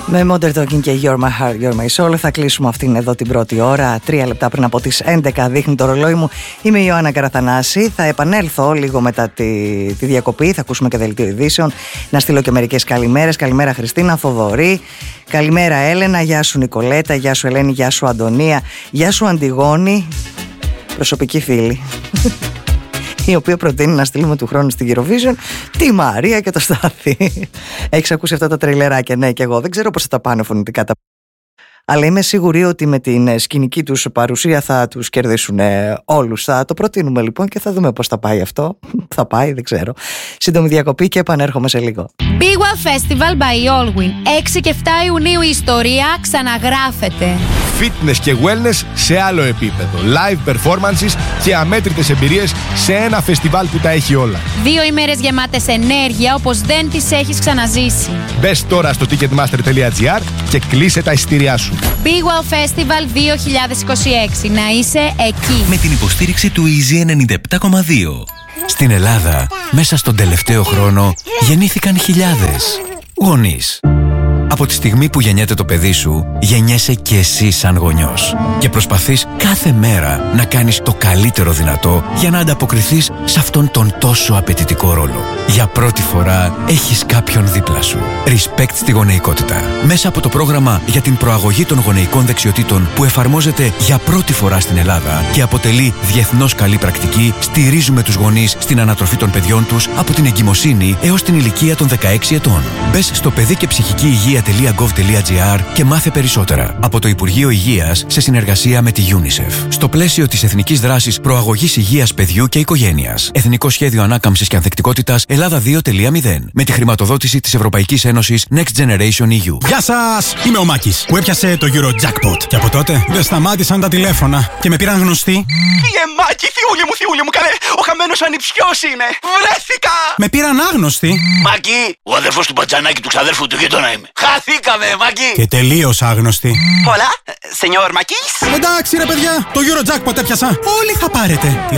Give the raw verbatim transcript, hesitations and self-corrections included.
Με Modern Talking και You're My Heart, You're My Soul θα κλείσουμε αυτήν εδώ την πρώτη ώρα. Τρία λεπτά πριν από τις έντεκα δείχνει το ρολόι μου. Είμαι η Ιωάννα Καραθανάση. Θα επανέλθω λίγο μετά τη, τη διακοπή. Θα ακούσουμε και δελτίο ειδήσεων. Να στείλω και μερικές καλημέρες. Καλημέρα Χριστίνα, Θοδωρή. Καλημέρα Έλενα. Γεια σου Νικολέτα. Γεια σου Ελένη. Γεια σου Αντωνία. Γεια σου Αντιγόνη. Προσωπική φίλη. Η οποία προτείνει να στείλουμε του χρόνου στην Eurovision τη Μαρία και το Στάθη. Έχεις ακούσει αυτά τα τριλεράκια? Ναι, και εγώ δεν ξέρω πώς θα τα πάνε φωνητικά τα... Αλλά είμαι σίγουρη ότι με την σκηνική τους παρουσία θα τους κερδίσουν όλους. Θα το προτείνουμε λοιπόν και θα δούμε πώς θα πάει αυτό. Θα πάει, δεν ξέρω. Σύντομη διακοπή και επανέρχομαι σε λίγο. Big Wow Festival by Allwyn. έξι και εφτά Ιουνίου η ιστορία ξαναγράφεται. Fitness και wellness σε άλλο επίπεδο. Live performances και αμέτρητες εμπειρίες σε ένα φεστιβάλ που τα έχει όλα. Δύο ημέρες γεμάτες ενέργεια όπως δεν τις έχεις ξαναζήσει. Μπες τώρα στο ticketmaster τελεία gr και κλείσε τα εισιτήριά σου. Big Wow Festival δύο χιλιάδες είκοσι έξι. Να είσαι εκεί. Με την υποστήριξη του Easy ενενήντα επτά κόμμα δύο. Στην Ελλάδα, μέσα στον τελευταίο χρόνο, γεννήθηκαν χιλιάδες γονείς. Από τη στιγμή που γεννιέται το παιδί σου, γεννιέσαι και εσύ σαν γονιός. Και προσπαθείς κάθε μέρα να κάνεις το καλύτερο δυνατό για να ανταποκριθείς σε αυτόν τον τόσο απαιτητικό ρόλο. Για πρώτη φορά έχεις κάποιον δίπλα σου. Respect στη γονεϊκότητα. Μέσα από το πρόγραμμα για την προαγωγή των γονεϊκών δεξιοτήτων που εφαρμόζεται για πρώτη φορά στην Ελλάδα και αποτελεί διεθνώς καλή πρακτική, στηρίζουμε τους γονείς στην ανατροφή των παιδιών τους από την εγκυμοσύνη έως την ηλικία των δεκαέξι ετών. Μπες στο παιδί και ψυχική υγεία .gov.gr και μάθε περισσότερα από το Υπουργείο Υγείας σε συνεργασία με τη UNICEF. Στο πλαίσιο της Εθνικής Δράσης Προαγωγής Υγείας Παιδιού και Οικογένειας. Εθνικό Σχέδιο Ανάκαμψης και Ανθεκτικότητας Ελλάδα δύο κόμμα μηδέν. Με τη χρηματοδότηση της Ευρωπαϊκής Ένωσης Next Generation ι γιου. Γεια σας! Είμαι ο Μάκης που έπιασε το Eurojackpot. Και από τότε δεν σταμάτησαν τα τηλέφωνα και με πήραν γνωστοί. Κύριε Μάκη, θιούλη μου, θιούλη μου, καλέ! Ο χαμένος ανιψιός είμαι! Βρέθηκα! Με πήραν άγνωστοι. Μάκη, ο αδερφός του Μπατζανάκη του ξαδέρφου του γείτονα είμαι. Χαθήκαμε, Μάκη! Και τελείως άγνωστοι. Hola, señor Μάκης. Εντάξει ρε παιδιά, το Eurojackpot έπιασα. Όλοι θα πάρετε.